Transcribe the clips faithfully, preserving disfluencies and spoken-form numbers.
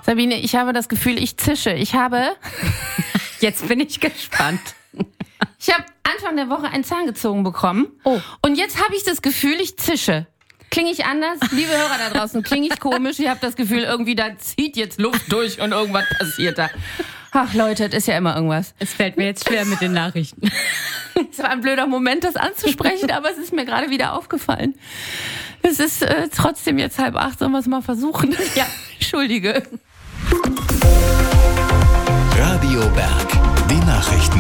Sabine, ich habe das Gefühl, ich zische. Ich habe... Jetzt bin ich gespannt. Ich habe Anfang der Woche einen Zahn gezogen bekommen. Oh. Und jetzt habe ich das Gefühl, ich zische. Klinge ich anders? Liebe Hörer da draußen, klinge ich komisch? Ich habe das Gefühl, irgendwie da zieht jetzt Luft durch und irgendwas passiert da. Ach Leute, das ist ja immer irgendwas. Es fällt mir jetzt schwer mit den Nachrichten. Es war ein blöder Moment, das anzusprechen, aber es ist mir gerade wieder aufgefallen. Es ist äh, trotzdem jetzt halb acht, sollen wir es mal versuchen? Ja, entschuldige. Radio Berg, die Nachrichten.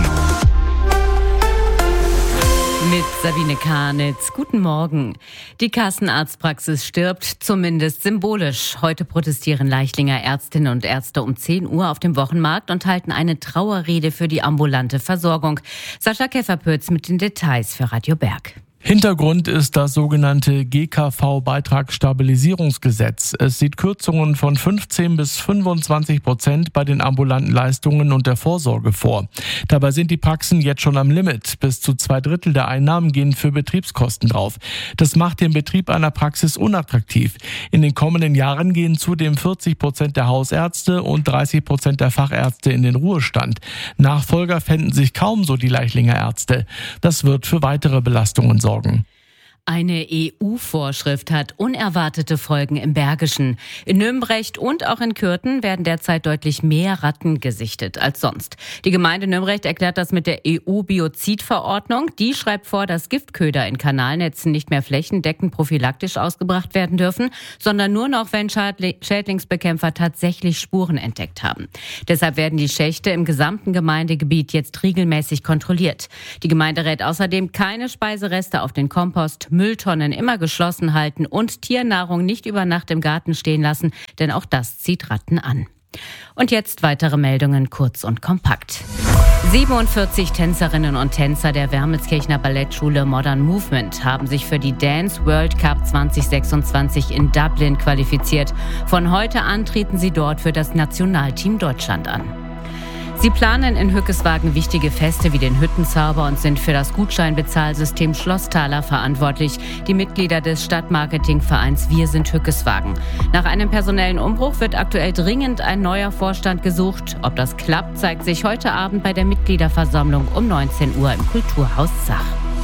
Mit Sabine Karnitz. Guten Morgen. Die Kassenarztpraxis stirbt, zumindest symbolisch. Heute protestieren Leichlinger Ärztinnen und Ärzte um zehn Uhr auf dem Wochenmarkt und halten eine Trauerrede für die ambulante Versorgung. Sascha Käferpötz mit den Details für Radio Berg. Hintergrund ist das sogenannte G K V-Beitragsstabilisierungsgesetz. Es sieht Kürzungen von fünfzehn bis fünfundzwanzig Prozent bei den ambulanten Leistungen und der Vorsorge vor. Dabei sind die Praxen jetzt schon am Limit. Bis zu zwei Drittel der Einnahmen gehen für Betriebskosten drauf. Das macht den Betrieb einer Praxis unattraktiv. In den kommenden Jahren gehen zudem vierzig Prozent der Hausärzte und dreißig Prozent der Fachärzte in den Ruhestand. Nachfolger fänden sich kaum so die Leichlinger Ärzte. Das wird für weitere Belastungen sorgen. Eine E U-Vorschrift hat unerwartete Folgen im Bergischen. In Nümbrecht und auch in Kürten werden derzeit deutlich mehr Ratten gesichtet als sonst. Die Gemeinde Nümbrecht erklärt das mit der E U-Biozidverordnung. Die schreibt vor, dass Giftköder in Kanalnetzen nicht mehr flächendeckend prophylaktisch ausgebracht werden dürfen, sondern nur noch, wenn Schädlingsbekämpfer tatsächlich Spuren entdeckt haben. Deshalb werden die Schächte im gesamten Gemeindegebiet jetzt regelmäßig kontrolliert. Die Gemeinde rät außerdem, keine Speisereste auf den Kompost, Mülltonnen immer geschlossen halten und Tiernahrung nicht über Nacht im Garten stehen lassen, denn auch das zieht Ratten an. Und jetzt weitere Meldungen kurz und kompakt. siebenundvierzig Tänzerinnen und Tänzer der Wermelskirchener Ballettschule Modern Movement haben sich für die Dance World Cup zwanzig sechsundzwanzig in Dublin qualifiziert. Von heute an treten sie dort für das Nationalteam Deutschland an. Sie planen in Hückeswagen wichtige Feste wie den Hüttenzauber und sind für das Gutscheinbezahlsystem Schlosstaler verantwortlich. Die Mitglieder des Stadtmarketingvereins Wir sind Hückeswagen. Nach einem personellen Umbruch wird aktuell dringend ein neuer Vorstand gesucht. Ob das klappt, zeigt sich heute Abend bei der Mitgliederversammlung um neunzehn Uhr im Kulturhaus Sach.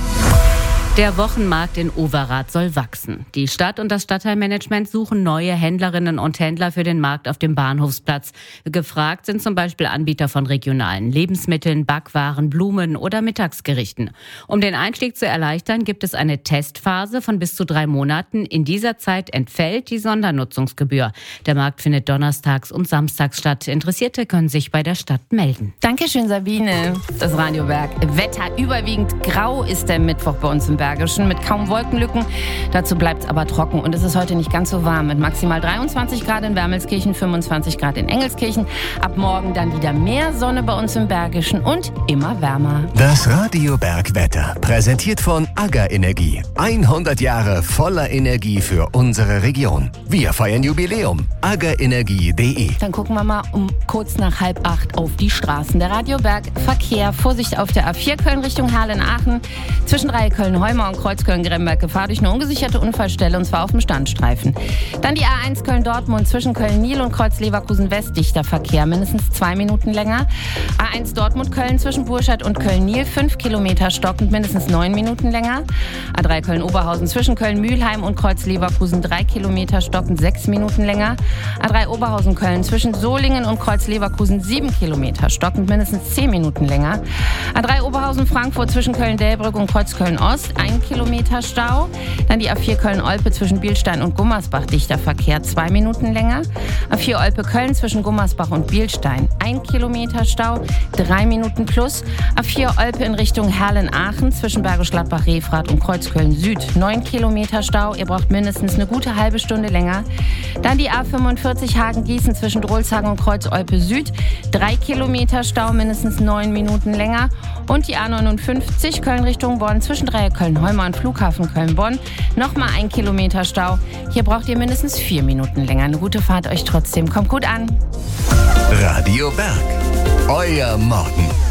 Der Wochenmarkt in Overath soll wachsen. Die Stadt und das Stadtteilmanagement suchen neue Händlerinnen und Händler für den Markt auf dem Bahnhofsplatz. Gefragt sind zum Beispiel Anbieter von regionalen Lebensmitteln, Backwaren, Blumen oder Mittagsgerichten. Um den Einstieg zu erleichtern, gibt es eine Testphase von bis zu drei Monaten. In dieser Zeit entfällt die Sondernutzungsgebühr. Der Markt findet donnerstags und samstags statt. Interessierte können sich bei der Stadt melden. Dankeschön, Sabine. Das Radio Berg. Wetter überwiegend grau ist der Mittwoch bei uns im Bergischen mit kaum Wolkenlücken. Dazu bleibt es aber trocken und es ist heute nicht ganz so warm mit maximal dreiundzwanzig Grad in Wermelskirchen, fünfundzwanzig Grad in Engelskirchen. Ab morgen dann wieder mehr Sonne bei uns im Bergischen und immer wärmer. Das Radio Berg Wetter präsentiert von AGA Energie. hundert Jahre voller Energie für unsere Region. Wir feiern Jubiläum. aga energie punkt de. Dann gucken wir mal um kurz nach halb acht auf die Straßen. Der Radio Berg Verkehr. Vorsicht auf der A vier Köln Richtung Herlen-Aachen. Zwischen drei Köln-Heum und Kreuzköln-Gremberg Gefahr durch eine ungesicherte Unfallstelle und zwar auf dem Standstreifen. Dann die A eins Köln-Dortmund zwischen Köln-Nil und Kreuz-Leverkusen-West dichter Verkehr, mindestens zwei Minuten länger. A eins Dortmund-Köln zwischen Burscheid und Köln-Nil, fünf Kilometer stockend, mindestens neun Minuten länger. A drei Köln-Oberhausen zwischen Köln-Mühlheim und Kreuz-Leverkusen, drei Kilometer stockend, sechs Minuten länger. A drei Oberhausen-Köln zwischen Solingen und Kreuz-Leverkusen, sieben Kilometer stockend, mindestens zehn Minuten länger. A drei Oberhausen-Frankfurt zwischen Köln-Delbrück und Kreuz-Köln-Ost, ein Kilometer Stau. Dann die A vier Köln-Olpe zwischen Bielstein und Gummersbach, dichter Verkehr, zwei Minuten länger. A vier Olpe-Köln zwischen Gummersbach und Bielstein, ein Kilometer Stau, drei Minuten plus. A vier Olpe in Richtung Herlen-Aachen zwischen Bergisch Gladbach-Refrath und Kreuzköln-Süd, neun Kilometer Stau. Ihr braucht mindestens eine gute halbe Stunde länger. Dann die A fünfundvierzig Hagen-Gießen zwischen Drolshagen und Kreuz-Olpe-Süd, drei Kilometer Stau, mindestens neun Minuten länger. Und die A neunundfünfzig Köln Richtung Bonn zwischen Köln-Heumer und Flughafen Köln-Bonn. Nochmal ein Kilometer Stau. Hier braucht ihr mindestens vier Minuten länger. Eine gute Fahrt euch trotzdem. Kommt gut an. Radio Berg. Euer Morgen.